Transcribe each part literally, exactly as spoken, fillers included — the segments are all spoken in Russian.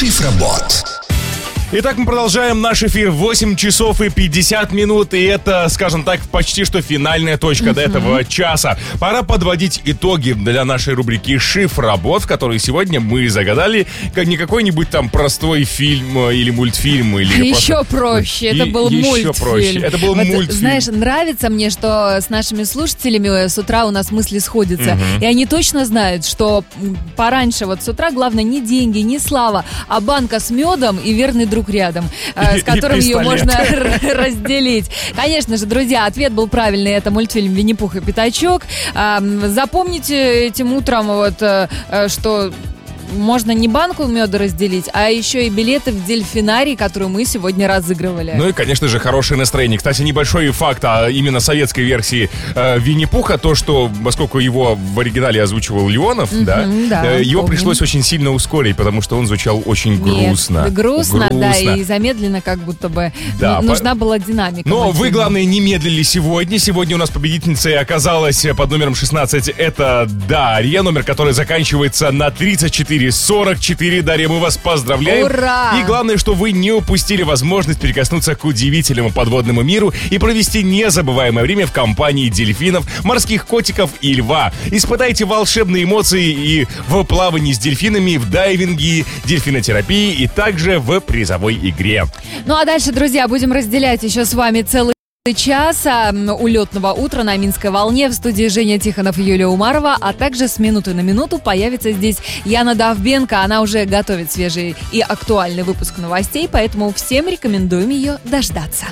Шифробот. Итак, мы продолжаем наш эфир. восемь часов и пятьдесят минут. И это, скажем так, почти что финальная точка uh-huh. до этого часа. Пора подводить итоги для нашей рубрики «Шифробот», в которой сегодня мы загадали не какой-нибудь там простой фильм или мультфильм. Или еще просто... проще. Это был еще мультфильм. Проще. Это был вот, мультфильм. Знаешь, нравится мне, что с нашими слушателями с утра у нас мысли сходятся. Uh-huh. И они точно знают, что пораньше вот с утра главное не деньги, не слава, а банка с медом и верный друг рядом, э, с которым ее можно разделить. Конечно же, друзья, ответ был правильный. Это мультфильм «Винни-Пух и Пятачок». Э, запомните этим утром, вот, э, что можно не банку меда разделить, а еще и билеты в дельфинарий, которые мы сегодня разыгрывали. Ну и, конечно же, хорошее настроение. Кстати, небольшой факт о именно советской версии э, Винни-Пуха, то, что, поскольку его в оригинале озвучивал Леонов, mm-hmm, да, да э, его помню. Пришлось очень сильно ускорить, потому что он звучал очень грустно. Нет, грустно, грустно, да, и замедленно, как будто бы да, нужна по... была динамика. Но вы, главное, не медлили сегодня. Сегодня у нас победительницей оказалась под номером шестнадцать. Это Дарья, номер которой заканчивается на тридцать четыре сорок четыре. Дарья, мы вас поздравляем. Ура! И главное, что вы не упустили возможность прикоснуться к удивительному подводному миру и провести незабываемое время в компании дельфинов, морских котиков и льва. Испытайте волшебные эмоции и в плавании с дельфинами, в дайвинге, дельфинотерапии и также в призовой игре. Ну а дальше, друзья, будем разделять еще с вами целый час улетного утра на Минской волне. В студии Женя Тихонов и Юлия Умарова, а также с минуты на минуту появится здесь Яна Довбенко. Она уже готовит свежий и актуальный выпуск новостей, поэтому всем рекомендуем ее дождаться.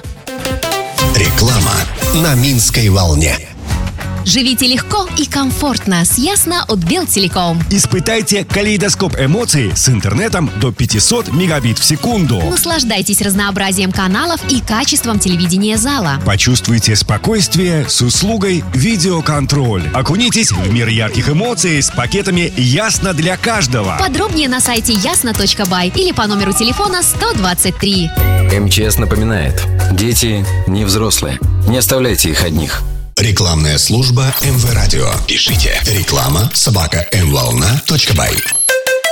Реклама на Минской волне. Живите легко и комфортно с Ясно от Белтелеком. Испытайте калейдоскоп эмоций с интернетом до пятьсот мегабит в секунду. Наслаждайтесь разнообразием каналов и качеством телевидения зала. Почувствуйте спокойствие с услугой видеоконтроль. Окунитесь в мир ярких эмоций с пакетами «Ясно для каждого». Подробнее на сайте ясно точка бай или по номеру телефона сто двадцать три. МЧС напоминает: дети не взрослые. Не оставляйте их одних. Рекламная служба МВ Радио. Пишите реклама собака мволна точка бай.